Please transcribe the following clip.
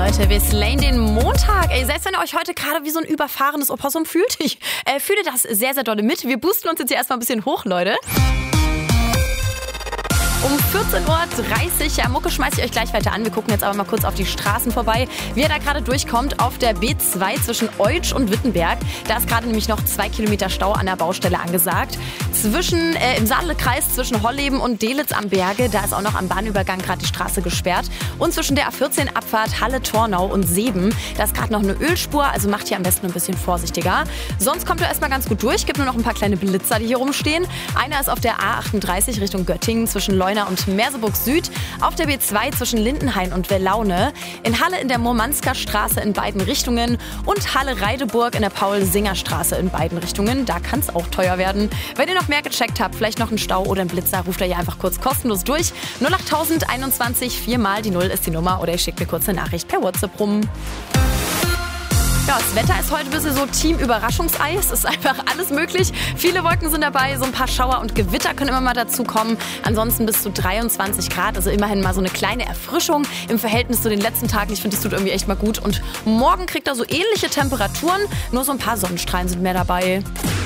Leute, wir slayen den Montag. Ey, selbst wenn ihr euch heute gerade wie so ein überfahrenes Opossum fühlt, ich fühle das sehr, sehr dolle mit. Wir boosten uns jetzt hier erstmal ein bisschen hoch, Leute. Um 14.30 Uhr, ja, Mucke schmeiße ich euch gleich weiter an. Wir gucken jetzt aber mal kurz auf die Straßen vorbei. Wie ihr da gerade durchkommt, auf der B2 zwischen Eutsch und Wittenberg. Da ist gerade nämlich noch 2 Kilometer Stau an der Baustelle angesagt. Im Saale-Kreis zwischen Holleben und Delitzsch am Berge, da ist auch noch am Bahnübergang gerade die Straße gesperrt. Und zwischen der A14-Abfahrt Halle-Tornau und Seeben, da ist gerade noch eine Ölspur, also macht hier am besten ein bisschen vorsichtiger. Sonst kommt ihr erstmal ganz gut durch. Gibt nur noch ein paar kleine Blitzer, die hier rumstehen. Einer ist auf der A38 Richtung Göttingen zwischen Leuna und Merseburg Süd, auf der B2 zwischen Lindenhain und Wellaune, in Halle in der Murmansker Straße in beiden Richtungen und Halle-Reideburg in der Paul-Singer-Straße in beiden Richtungen. Da kann es auch teuer werden. Wenn ihr noch mehr gecheckt habt, vielleicht noch einen Stau oder einen Blitzer, ruft ihr hier einfach kurz kostenlos durch. 08021, 4 mal die 0 ist die Nummer oder ihr schickt mir kurz eine Nachricht per WhatsApp rum. Ja, das Wetter ist heute ein bisschen so Team-Überraschungsei. Es ist einfach alles möglich. Viele Wolken sind dabei, so ein paar Schauer und Gewitter können immer mal dazu kommen. Ansonsten bis zu 23 Grad, also immerhin mal so eine kleine Erfrischung im Verhältnis zu den letzten Tagen. Ich finde, das tut irgendwie echt mal gut. Und morgen kriegt er so ähnliche Temperaturen, nur so ein paar Sonnenstrahlen sind mehr dabei.